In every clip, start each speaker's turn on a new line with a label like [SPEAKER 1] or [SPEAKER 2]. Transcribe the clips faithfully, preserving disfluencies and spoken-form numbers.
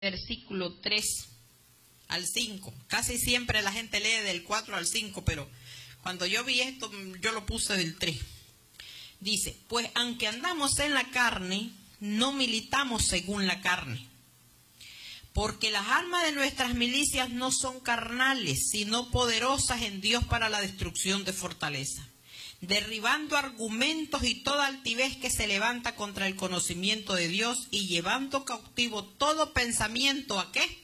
[SPEAKER 1] versículo tres al cinco. Casi siempre la gente lee del cuatro al cinco, pero cuando yo vi esto, yo lo puse del tres. Dice, pues aunque andamos en la carne, no militamos según la carne. Porque las armas de nuestras milicias no son carnales, sino poderosas en Dios para la destrucción de fortaleza, derribando argumentos y toda altivez que se levanta contra el conocimiento de Dios y llevando cautivo todo pensamiento, ¿a qué?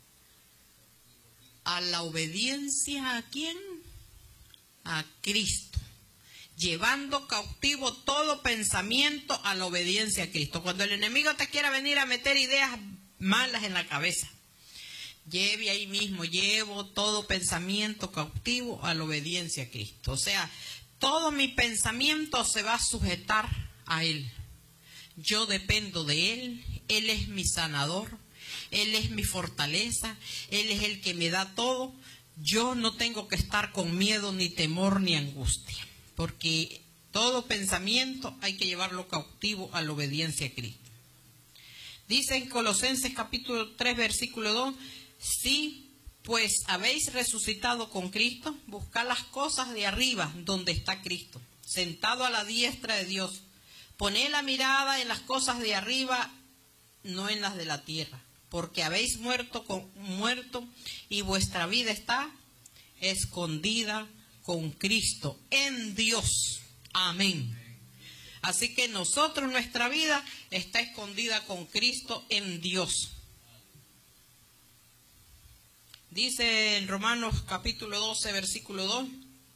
[SPEAKER 1] A la obediencia, ¿a quién? A Cristo. Llevando cautivo todo pensamiento a la obediencia a Cristo. Cuando el enemigo te quiera venir a meter ideas malas en la cabeza, lleve ahí mismo, llevo todo pensamiento cautivo a la obediencia a Cristo. O sea, todo mi pensamiento se va a sujetar a Él. Yo dependo de Él, Él es mi sanador, Él es mi fortaleza, Él es el que me da todo. Yo no tengo que estar con miedo, ni temor, ni angustia, porque todo pensamiento hay que llevarlo cautivo a la obediencia a Cristo. Dice en Colosenses capítulo tres, versículo dos, sí, pues habéis resucitado con Cristo, buscad las cosas de arriba, donde está Cristo, sentado a la diestra de Dios. Poned la mirada en las cosas de arriba, no en las de la tierra, porque habéis muerto, con, muerto y vuestra vida está escondida con Cristo en Dios. Amén. Así que nosotros, nuestra vida está escondida con Cristo en Dios. Dice en Romanos capítulo doce, versículo dos,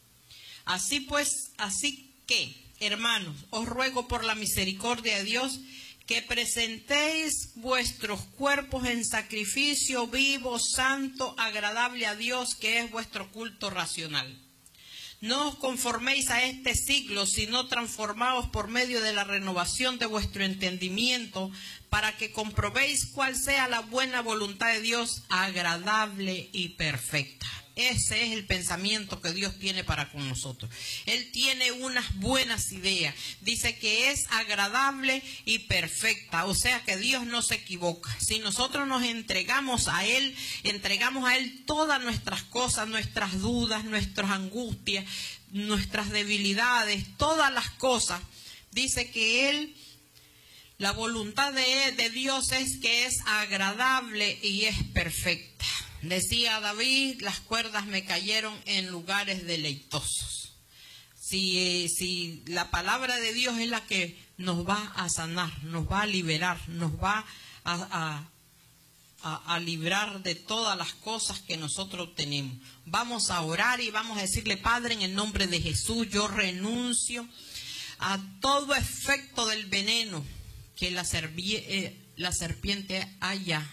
[SPEAKER 1] así pues, así que, hermanos, os ruego por la misericordia de Dios que presentéis vuestros cuerpos en sacrificio vivo, santo, agradable a Dios, que es vuestro culto racional. No os conforméis a este siglo, sino transformaos por medio de la renovación de vuestro entendimiento, para que comprobéis cuál sea la buena voluntad de Dios, agradable y perfecta. Ese es el pensamiento que Dios tiene para con nosotros. Él tiene unas buenas ideas. Dice que es agradable y perfecta. O sea que Dios no se equivoca. Si nosotros nos entregamos a Él, entregamos a Él todas nuestras cosas, nuestras dudas, nuestras angustias, nuestras debilidades, todas las cosas. Dice que Él, la voluntad de, de Dios es que es agradable y es perfecta. Decía David, las cuerdas me cayeron en lugares deleitosos. Si, si la palabra de Dios es la que nos va a sanar, nos va a liberar, nos va a, a, a, a librar de todas las cosas que nosotros tenemos. Vamos a orar y vamos a decirle, Padre, en el nombre de Jesús, yo renuncio a todo efecto del veneno que la, eh, la serpiente haya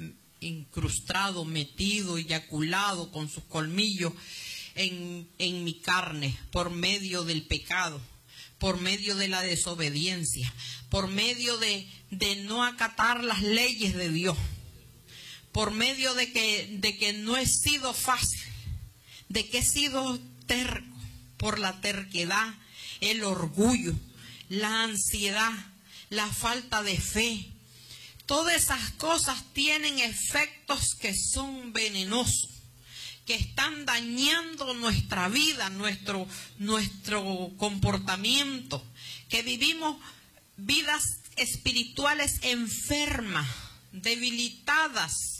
[SPEAKER 1] incrustado, metido, eyaculado con sus colmillos en, en mi carne, por medio del pecado, por medio de la desobediencia, por medio de, de no acatar las leyes de Dios, por medio de que, de que no he sido fácil, de que he sido terco, por la terquedad, el orgullo, la ansiedad, la falta de fe. Todas esas cosas tienen efectos que son venenosos, que están dañando nuestra vida, nuestro, nuestro comportamiento, que vivimos vidas espirituales enfermas, debilitadas,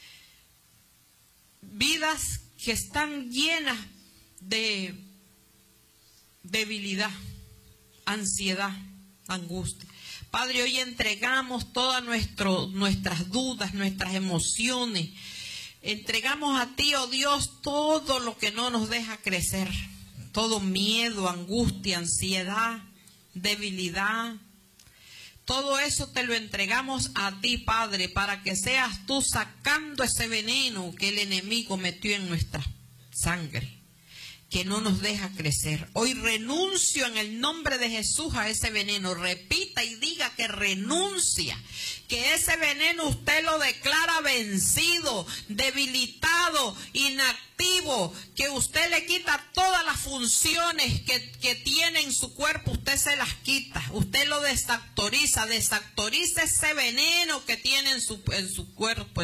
[SPEAKER 1] vidas que están llenas de debilidad, ansiedad, angustia. Padre, hoy entregamos todas nuestro, nuestras dudas, nuestras emociones. Entregamos a ti, oh Dios, todo lo que no nos deja crecer. Todo miedo, angustia, ansiedad, debilidad. Todo eso te lo entregamos a ti, Padre, para que seas tú sacando ese veneno que el enemigo metió en nuestra sangre, que no nos deja crecer. Hoy renuncio en el nombre de Jesús a ese veneno. Repita y diga que renuncia, que ese veneno usted lo declara veneno. vencido, debilitado, inactivo, que usted le quita todas las funciones que, que tiene en su cuerpo, usted se las quita, usted lo desactoriza, desactoriza ese veneno que tiene en su, en su cuerpo.